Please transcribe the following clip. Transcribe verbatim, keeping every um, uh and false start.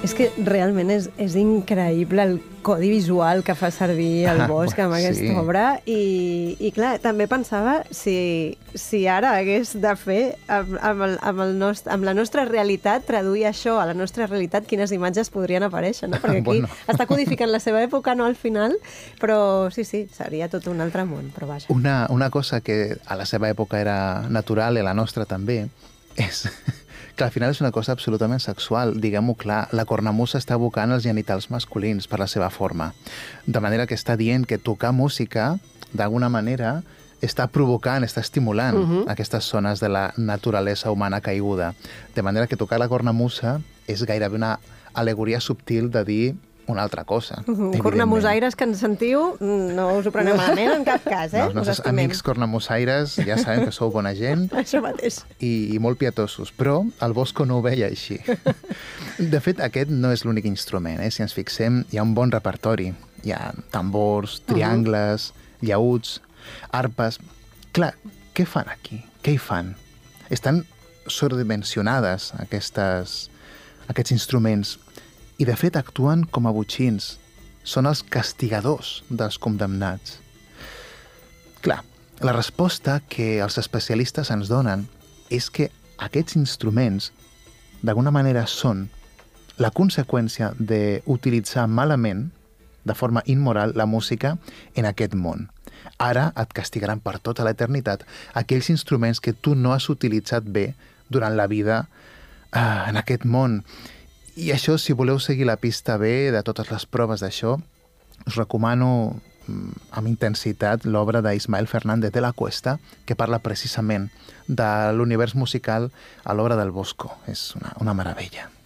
És que realment és, és increïble el codi visual que fa servir el Bosch amb aquesta sí. obra i, i clar, també pensava si, si ara hagués de fer amb, amb, el, amb, el nost, amb la nostra realitat, traduir això a la nostra realitat, quines imatges podrien aparèixer, no? Perquè aquí bueno. està codificant la seva època, no al final, però sí, sí, seria tot un altre món, però vaja. Una, una cosa que a la seva època era natural i a la nostra també és que al final és una cosa absolutament sexual, diguem-ho clar. La cornamusa està evocant els genitals masculins per la seva forma. De manera que està dient que tocar música, d'alguna manera, està provocant, està estimulant uh-huh. aquestes zones de la naturalesa humana caiguda. De manera que tocar la cornamusa és gairebé una alegoria subtil de dir una altra cosa. Uh-huh. Cornamusaires que ens sentiu, no us ho preneu malament en cap cas, eh? No, els nostres amics cornamusaires ja saben que sou bona gent. Això mateix. I, i molt pietosos, però el Bosco no ho veia així. De fet, aquest no és l'únic instrument, eh? Si ens fixem, hi ha un bon repertori. Hi ha tambors, triangles, uh-huh. llauts, arpes... Clar, què fan aquí? Què hi fan? Estan sobredimensionades aquestes, aquests instruments i, de fet, actuen com a botxins. Són els castigadors dels condemnats. Clar, la resposta que els especialistes ens donen és que aquests instruments, d'alguna manera, són la conseqüència d'utilitzar malament, de forma immoral, la música en aquest món. Ara et castigaran per tota l'eternitat aquells instruments que tu no has utilitzat bé durant la vida eh, en aquest món. I això, si voleu seguir la pista bé de totes les proves d'això, us recomano amb intensitat l'obra d'Ismael Fernández de la Cuesta, que parla precisament de l'univers musical a l'obra del Bosco. És una, una meravella.